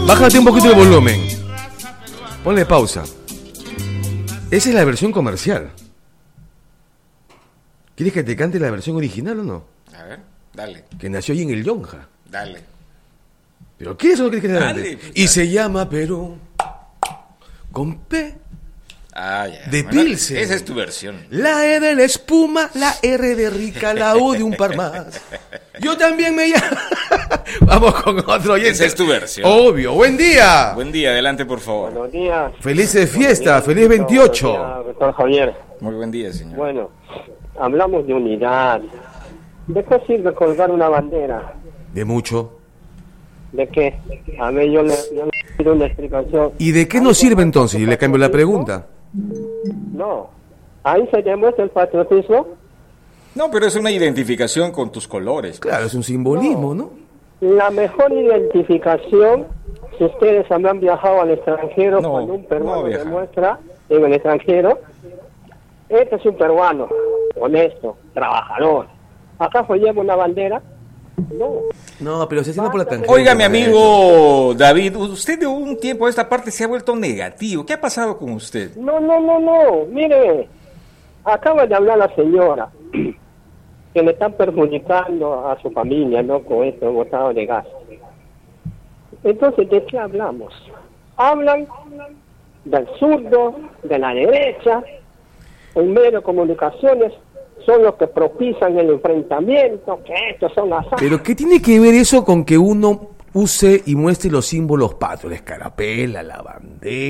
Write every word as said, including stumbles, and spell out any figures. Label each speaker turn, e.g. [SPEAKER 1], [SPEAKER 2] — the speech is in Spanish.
[SPEAKER 1] Bájate un poquito el volumen. Ponle pausa. Esa es la versión comercial. ¿Quieres que te cante la versión original o no?
[SPEAKER 2] A ver, dale.
[SPEAKER 1] Que nació ahí en el Yonja.
[SPEAKER 2] Dale.
[SPEAKER 1] ¿Pero qué es eso que quieres que te
[SPEAKER 2] Dale,
[SPEAKER 1] cante?
[SPEAKER 2] pues,
[SPEAKER 1] Y
[SPEAKER 2] dale.
[SPEAKER 1] se llama Perú con P
[SPEAKER 2] Ah, ya.
[SPEAKER 1] de
[SPEAKER 2] Bueno,
[SPEAKER 1] Pilsen.
[SPEAKER 2] esa es tu versión.
[SPEAKER 1] La E de la espuma, la R de rica, la U de un par más. Yo también me llamo. Vamos con otro oyente.
[SPEAKER 2] Esa es tu versión.
[SPEAKER 1] Obvio. Buen día.
[SPEAKER 2] Buen día, adelante, por favor.
[SPEAKER 3] Buenos días.
[SPEAKER 1] Felices fiestas,
[SPEAKER 3] Buenos días,
[SPEAKER 1] feliz veintiocho.
[SPEAKER 3] buenos días, doctor Javier.
[SPEAKER 2] Muy buen día, señor.
[SPEAKER 3] Bueno, hablamos de unidad. ¿De qué sirve colgar una bandera?
[SPEAKER 1] De mucho.
[SPEAKER 3] ¿De qué? A ver, yo le, yo le pido una explicación.
[SPEAKER 1] ¿Y de qué nos sirve entonces? Y le cambio la pregunta.
[SPEAKER 3] No. Ahí se demuestra el patriotismo.
[SPEAKER 2] No, pero es una identificación con tus colores.
[SPEAKER 1] Claro, es un simbolismo, ¿no?
[SPEAKER 3] La mejor identificación, si ustedes han viajado al extranjero,
[SPEAKER 2] No,
[SPEAKER 3] cuando un peruano
[SPEAKER 2] no viajan.
[SPEAKER 3] demuestra en el extranjero, este es un peruano, honesto, trabajador. ¿Acaso lleva una bandera? No.
[SPEAKER 1] No, pero se haciendo por la tangente.
[SPEAKER 2] Oiga, mi
[SPEAKER 1] maestro.
[SPEAKER 2] amigo David, usted de un tiempo a esta parte se ha vuelto negativo. ¿Qué ha pasado con usted?
[SPEAKER 3] No, no, no, no. Mire, acaba de hablar la señora que le están perjudicando a su familia, ¿no? Con esto, botado de gas. Entonces, ¿de qué hablamos? Hablan del zurdo, de la derecha, en medio de comunicaciones, son los que propician el enfrentamiento, que estos son las...
[SPEAKER 1] Pero ¿qué tiene que ver eso con que uno use y muestre los símbolos patrios? La escarapela, la bandera.